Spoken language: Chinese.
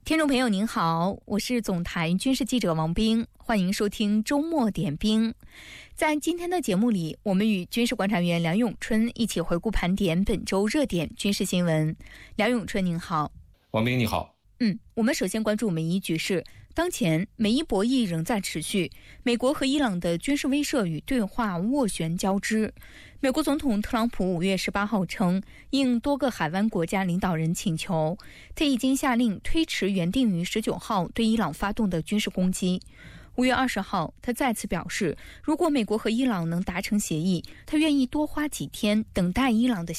听众朋友您好，我是总台军事记者王冰，欢迎收听周末点兵。在今天的节目里，我们与军事观察员梁永春一起回顾盘点本周热点军事新闻。梁永春您好。 王冰你好。 我们首先关注美伊局势。当前美伊博弈仍在持续，美国和伊朗的军事威慑与对话斡旋交织。美国总统特朗普5月18号称，应多个海湾国家领导人请求，他已经下令推迟原定于19号对伊朗发动的军事攻击。5月20号，他再次表示，如果美国和伊朗能达成协议，他愿意多花几天等待伊朗的